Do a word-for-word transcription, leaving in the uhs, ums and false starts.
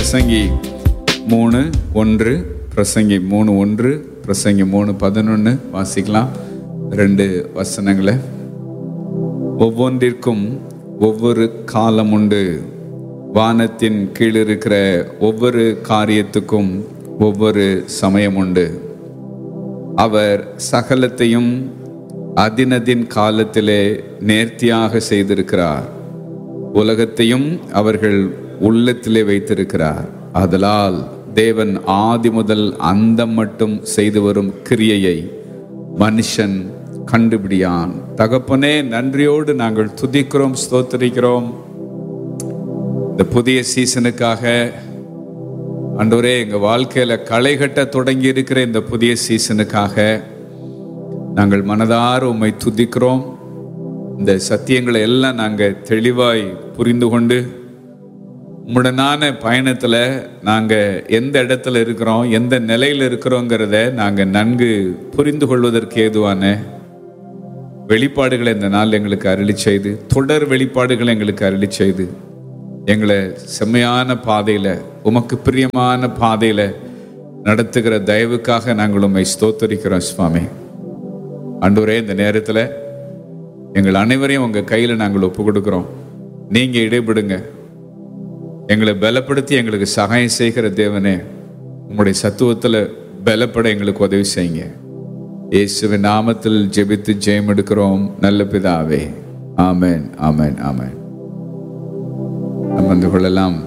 பிரசங்கி மூணு ஒன்று பிரசங்கி மூணு ஒன்று பிரசங்கி மூணு பதினொன்று வாசிக்கலாம். ரெண்டு வசனங்களை. ஒவ்வொன்றிற்கும் ஒவ்வொரு காலம் உண்டு, வானத்தின் கீழ் இருக்கிற ஒவ்வொரு காரியத்துக்கும் ஒவ்வொரு சமயம் உண்டு. அவர் சகலத்தையும் அதினதின் காலத்திலே நேர்த்தியாக செய்திருக்கிறார். உலகத்தையும் அவர்கள் உள்ளத்திலே வைத்திருக்கிறார். ஆதலால் தேவன் ஆதி முதல் அந்தம் மட்டும் செய்து வரும் கிரியையை மனுஷன் கண்டுபிடியான். தகப்பனே, நன்றியோடு நாங்கள் துதிக்கிறோம், ஸ்தோத்திரிக்கிறோம். இந்த புதிய சீசனுக்காக ஆண்டவரே, எங்க வாழ்க்கையில களை கட்ட தொடங்கி இருக்கிற இந்த புதிய சீசனுக்காக நாங்கள் மனதார உம்மை துதிக்கிறோம். இந்த சத்தியங்களை எல்லாம் நாங்கள் தெளிவாய் புரிந்து கொண்டு உம்முடனான பயணத்தில் நாங்கள் எந்த இடத்துல இருக்கிறோம், எந்த நிலையில் இருக்கிறோங்கிறத நாங்கள் நன்கு புரிந்து கொள்வதற்கு ஏதுவான வெளிப்பாடுகளை இந்த நாள் எங்களுக்கு அருளி செய்து, தொடர் வெளிப்பாடுகளை எங்களுக்கு அருளி செய்து, எங்களை செம்மையான பாதையில், உமக்கு பிரியமான பாதையில் நடத்துகிற தயவுக்காக நாங்கள் உம்மை ஸ்தோத்தரிக்கிறோம் சுவாமி. ஆண்டவரே, இந்த நேரத்தில் எங்கள் அனைவரையும் உங்கள் கையில் நாங்கள் ஒப்பு கொடுக்குறோம். நீங்கள் இடைபடுங்க, எங்களை பலப்படுத்தி எங்களுக்கு சகாயம் செய்கிற தேவனே, உங்களுடைய சத்துவத்தில் பலப்பட எங்களுக்கு உதவி செய்யுங்க. இயேசுவின் நாமத்தில் ஜெபித்து ஜெயம் எடுக்கிறோம் நல்ல பிதாவே. ஆமென், ஆமென், ஆமென். நம்ம வந்து கொள்ளலாம்.